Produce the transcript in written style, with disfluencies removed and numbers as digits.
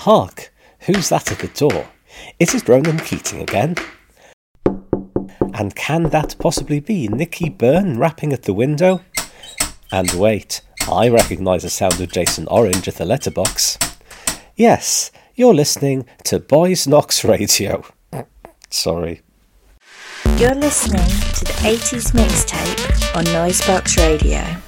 Hark! Who's that at the door? Is it Ronan Keating again? And can that possibly be Nicky Byrne rapping at the window? And wait, I recognise the sound of Jason Orange at the letterbox. Yes, you're listening to Boys Knox Radio. Sorry. You're listening to the 80s mixtape on Noisebox Radio.